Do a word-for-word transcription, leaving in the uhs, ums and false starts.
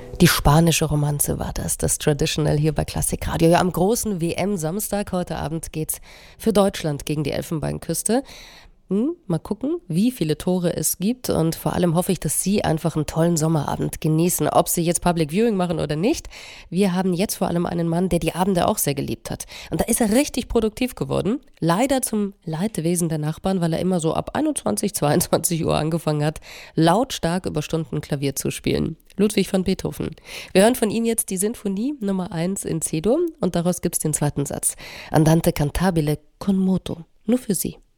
Die spanische Romanze war das, das Traditional hier bei Klassik Radio. Ja, am großen W M-Samstag, heute Abend geht's für Deutschland gegen die Elfenbeinküste. Hm, mal gucken, wie viele Tore es gibt, und vor allem hoffe ich, dass Sie einfach einen tollen Sommerabend genießen, ob Sie jetzt Public Viewing machen oder nicht. Wir haben jetzt vor allem einen Mann, der die Abende auch sehr geliebt hat. Und da ist er richtig produktiv geworden. Leider zum Leidwesen der Nachbarn, weil er immer so ab einundzwanzig, zweiundzwanzig Uhr angefangen hat, lautstark über Stunden Klavier zu spielen. Ludwig van Beethoven. Wir hören von ihm jetzt die Sinfonie Nummer eins in C-Dur und daraus gibt's den zweiten Satz. Andante cantabile con moto. Nur für Sie.